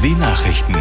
Die Nachrichten.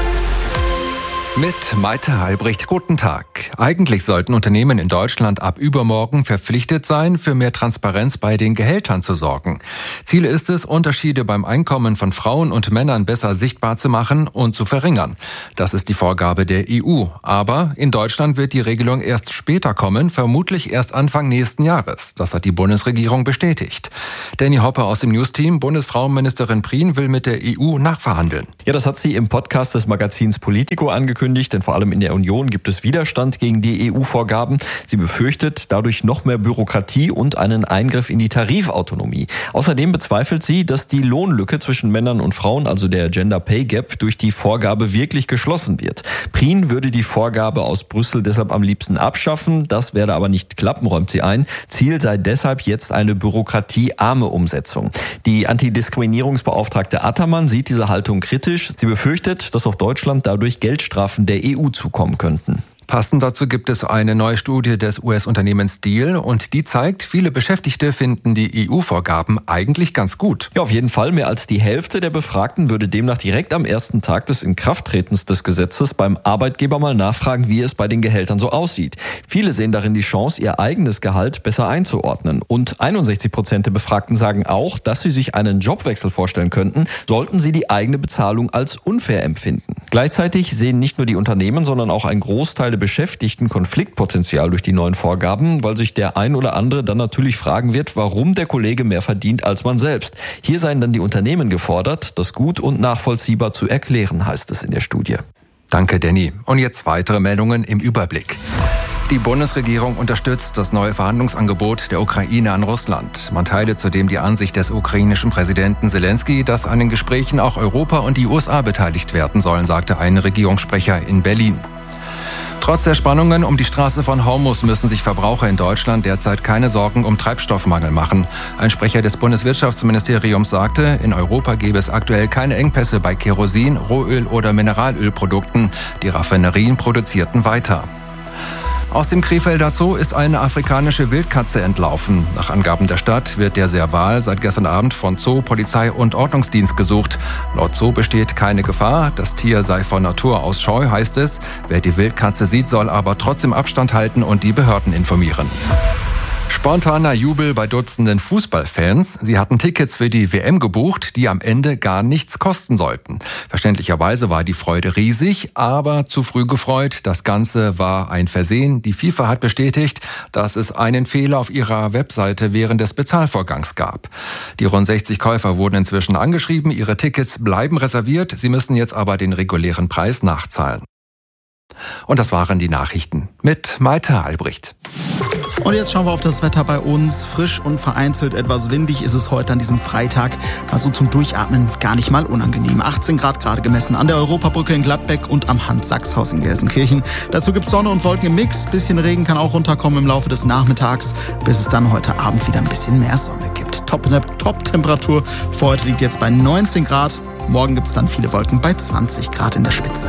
Mit Maite Halbricht, guten Tag. Eigentlich sollten Unternehmen in Deutschland ab übermorgen verpflichtet sein, für mehr Transparenz bei den Gehältern zu sorgen. Ziel ist es, Unterschiede beim Einkommen von Frauen und Männern besser sichtbar zu machen und zu verringern. Das ist die Vorgabe der EU. Aber in Deutschland wird die Regelung erst später kommen, vermutlich erst Anfang nächsten Jahres. Das hat die Bundesregierung bestätigt. Danny Hopper aus dem Newsteam. Bundesfrauenministerin Prien will mit der EU nachverhandeln. Ja, das hat sie im Podcast des Magazins Politico angekündigt, denn vor allem in der Union gibt es Widerstand gegen die EU-Vorgaben. Sie befürchtet dadurch noch mehr Bürokratie und einen Eingriff in die Tarifautonomie. Außerdem bezweifelt sie, dass die Lohnlücke zwischen Männern und Frauen, also der Gender Pay Gap, durch die Vorgabe wirklich geschlossen wird. Prien würde die Vorgabe aus Brüssel deshalb am liebsten abschaffen. Das werde aber nicht klappen, räumt sie ein. Ziel sei deshalb jetzt eine bürokratiearme Umsetzung. Die Antidiskriminierungsbeauftragte Attermann sieht diese Haltung kritisch. Sie befürchtet, dass auf Deutschland dadurch Geldstrafen der EU zukommen könnten. Passend dazu gibt es eine neue Studie des US-Unternehmens Diehl und die zeigt, viele Beschäftigte finden die EU-Vorgaben eigentlich ganz gut. Ja, auf jeden Fall. Mehr als die Hälfte der Befragten würde demnach direkt am ersten Tag des Inkrafttretens des Gesetzes beim Arbeitgeber mal nachfragen, wie es bei den Gehältern so aussieht. Viele sehen darin die Chance, ihr eigenes Gehalt besser einzuordnen. Und 61% der Befragten sagen auch, dass sie sich einen Jobwechsel vorstellen könnten, sollten sie die eigene Bezahlung als unfair empfinden. Gleichzeitig sehen nicht nur die Unternehmen, sondern auch ein Großteil der Beschäftigten Konfliktpotenzial durch die neuen Vorgaben, weil sich der ein oder andere dann natürlich fragen wird, warum der Kollege mehr verdient als man selbst. Hier seien dann die Unternehmen gefordert, das gut und nachvollziehbar zu erklären, heißt es in der Studie. Danke, Danny. Und jetzt weitere Meldungen im Überblick. Die Bundesregierung unterstützt das neue Verhandlungsangebot der Ukraine an Russland. Man teile zudem die Ansicht des ukrainischen Präsidenten Zelensky, dass an den Gesprächen auch Europa und die USA beteiligt werden sollen, sagte ein Regierungssprecher in Berlin. Trotz der Spannungen um die Straße von Hormuz müssen sich Verbraucher in Deutschland derzeit keine Sorgen um Treibstoffmangel machen. Ein Sprecher des Bundeswirtschaftsministeriums sagte, in Europa gebe es aktuell keine Engpässe bei Kerosin, Rohöl oder Mineralölprodukten. Die Raffinerien produzierten weiter. Aus dem Krefelder Zoo ist eine afrikanische Wildkatze entlaufen. Nach Angaben der Stadt wird der Serval seit gestern Abend von Zoo, Polizei und Ordnungsdienst gesucht. Laut Zoo besteht keine Gefahr. Das Tier sei von Natur aus scheu, heißt es. Wer die Wildkatze sieht, soll aber trotzdem Abstand halten und die Behörden informieren. Spontaner Jubel bei Dutzenden Fußballfans. Sie hatten Tickets für die WM gebucht, die am Ende gar nichts kosten sollten. Verständlicherweise war die Freude riesig, aber zu früh gefreut. Das Ganze war ein Versehen. Die FIFA hat bestätigt, dass es einen Fehler auf ihrer Webseite während des Bezahlvorgangs gab. Die rund 60 Käufer wurden inzwischen angeschrieben. Ihre Tickets bleiben reserviert. Sie müssen jetzt aber den regulären Preis nachzahlen. Und das waren die Nachrichten mit Maite Halbricht. Und jetzt schauen wir auf das Wetter bei uns. Frisch und vereinzelt etwas windig ist es heute an diesem Freitag. Also zum Durchatmen gar nicht mal unangenehm. 18 Grad gerade gemessen an der Europabrücke in Gladbeck und am Hans-Sachs-Haus in Gelsenkirchen. Dazu gibt es Sonne und Wolken im Mix. Bisschen Regen kann auch runterkommen im Laufe des Nachmittags, bis es dann heute Abend wieder ein bisschen mehr Sonne gibt. Top-Temperatur für heute liegt jetzt bei 19 Grad. Morgen gibt es dann viele Wolken bei 20 Grad in der Spitze.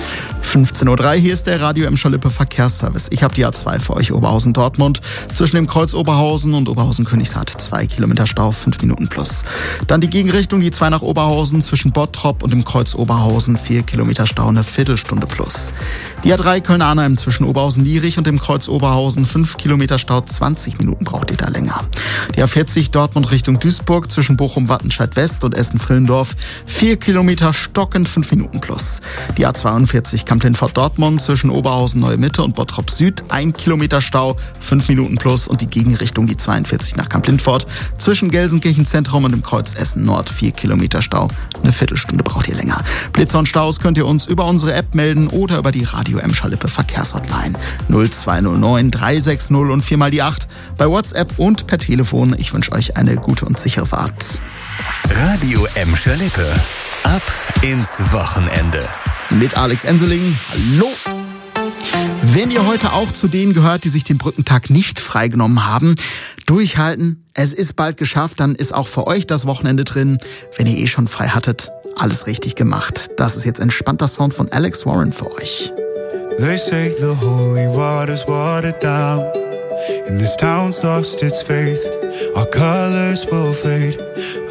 15.03 Uhr, hier ist der Radio Emscher-Lippe Verkehrsservice. Ich habe die A2 für euch, Oberhausen-Dortmund. Zwischen dem Kreuz Oberhausen und Oberhausen-Königshardt 2 Kilometer Stau, 5 Minuten plus. Dann die Gegenrichtung, die 2 nach Oberhausen, zwischen Bottrop und dem Kreuz Oberhausen 4 Kilometer Stau, eine Viertelstunde plus. Die A3 Köln-Arnhem zwischen Oberhausen-Lierich und dem Kreuz Oberhausen 5 Kilometer Stau, 20 Minuten braucht ihr da länger. Die A40 Dortmund Richtung Duisburg zwischen Bochum-Wattenscheid-West und Essen-Frillendorf 4 Kilometer stockend, 5 Minuten plus. Die A42 Kamp-Lindfort-Dortmund zwischen Oberhausen-Neue-Mitte und Bottrop-Süd 1 Kilometer Stau, 5 Minuten plus und die Gegenrichtung die 42 nach Kamp-Lindfort zwischen Gelsenkirchen-Zentrum und dem Kreuz Essen-Nord 4 Kilometer Stau, eine Viertelstunde braucht ihr länger. Blitzer und Staus könnt ihr uns über unsere App melden oder über die Radio Emscher-Lippe Verkehrshotline 0209 360 und 4 mal die 8 bei WhatsApp und per Telefon. Ich wünsche euch eine gute und sichere Fahrt. Radio Emscher-Lippe. Ab ins Wochenende. Mit Alex Enseling. Hallo. Wenn ihr heute auch zu denen gehört, die sich den Brückentag nicht freigenommen haben, durchhalten. Es ist bald geschafft, dann ist auch für euch das Wochenende drin. Wenn ihr schon frei hattet, alles richtig gemacht. Das ist jetzt entspannter Sound von Alex Warren für euch. They say the holy water's watered down, and this town's lost its faith. Our colors will fade.